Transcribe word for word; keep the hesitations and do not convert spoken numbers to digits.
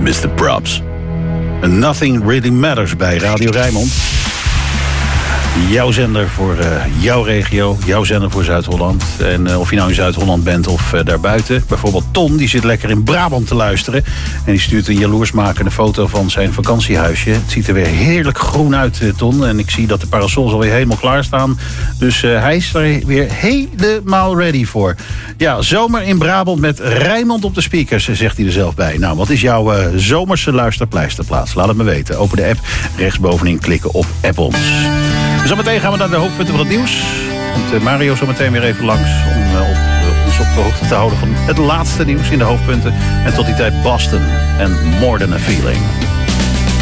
mister Props. Nothing really matters bij Radio Rijnmond. Jouw zender voor uh, jouw regio, jouw zender voor Zuid-Holland. En uh, of je nou in Zuid-Holland bent of uh, daarbuiten. Bijvoorbeeld Ton, die zit lekker in Brabant te luisteren. En die stuurt een jaloersmakende foto van zijn vakantiehuisje. Het ziet er weer heerlijk groen uit, uh, Ton. En ik zie dat de parasols alweer helemaal klaarstaan. Dus uh, hij is er weer helemaal ready voor. Ja, zomer in Brabant met Rijnmond op de speakers, zegt hij er zelf bij. Nou, wat is jouw uh, zomerse luisterpleisterplaats? Laat het me weten. Open de app, rechtsbovenin klikken op App ons. Zometeen gaan we naar de hoofdpunten van het nieuws. Komt Mario zometeen weer even langs om uh, op, uh, ons op de hoogte te houden van het laatste nieuws in de hoofdpunten. En tot die tijd Boston en More Than a Feeling.